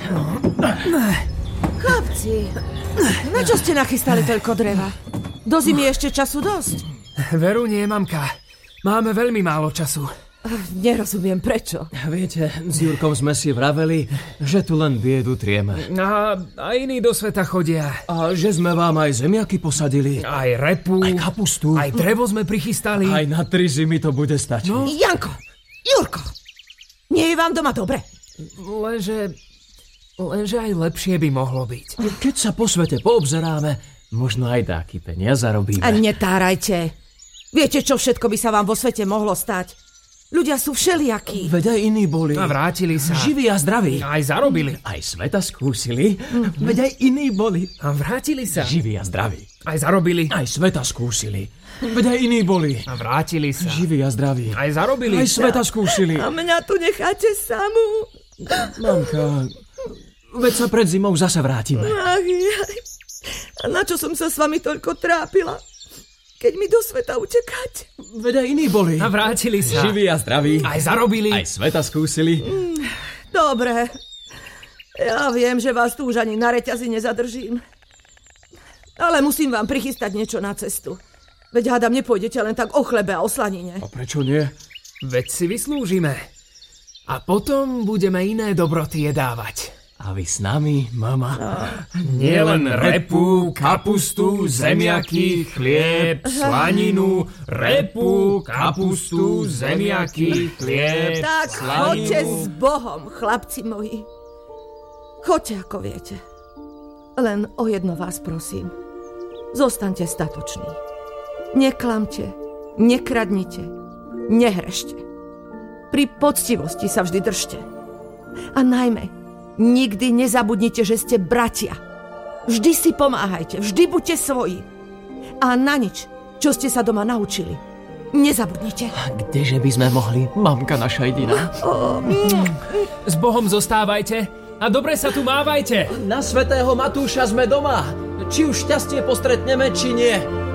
Chlapci, na čo ste nachystali toľko dreva? Do zimy ešte času dosť. Veru nie, mamka. Máme veľmi málo času. Nerozumiem, prečo. Viete, s Jurkom sme si vraveli, že tu len biedu trieme. A iní do sveta chodia. A že sme vám aj zemiaky posadili. Aj repu. Aj kapustu. Aj drevo sme prichystali. Aj na 3 zimy to bude stačiť. No? Janko, Jurko, nie je vám doma dobre? Lenže aj lepšie by mohlo byť. Keď sa po svete poobzeráme, možno aj taký peniaz zarobíme. A netárajte. Viete, čo všetko by sa vám vo svete mohlo stať? Ľudia sú všelijakí. Veď aj iní boli. A vrátili sa. Živí a zdraví. Aj zarobili. Aj sveta skúsili. Veď aj iní boli. A vrátili sa. Živí a zdraví. Aj zarobili. Aj sveta skúsili. Veď aj iní boli. A vrátili sa. Živí a zdraví. Aj zarobili. Aj sveta skúsili. A mňa tu necháte samú. Mamka, veď sa pred zimou zase vrátime. Ach, jaj. A na čo som sa s vami toľko trápila? Keď mi do sveta utekáte. Veď aj iní boli. A vrátili sa. Živí a zdraví. Aj zarobili. Aj sveta skúsili. Dobre. Ja viem, že vás tu už ani na reťazi nezadržím. Ale musím vám prichystať niečo na cestu. Veď hádam, nepôjdete len tak o chlebe a o slanine. A prečo nie? Veď si vyslúžime. A potom budeme iné dobroty jedávať. A vy s nami, mama? Nielen repu, kapustu, zemiaky, chlieb, slaninu. Repu, kapustu, zemiaky, chlieb, Tak slaninu. choďte s Bohom, chlapci moji. Choďte, ako viete. Len o jedno vás prosím. Zostaňte statoční. Neklamte, nekradnite, nehrešte. Pri poctivosti sa vždy držte. A najmä, nikdy nezabudnite, že ste bratia. Vždy si pomáhajte, vždy buďte svoji. A na nič, čo ste sa doma naučili, nezabudnite. A kdeže by sme mohli, mamka naša jediná? S Bohom zostávajte a dobre sa tu mávajte. Na svätého Matúša sme doma. Či už šťastie postretneme, či nie.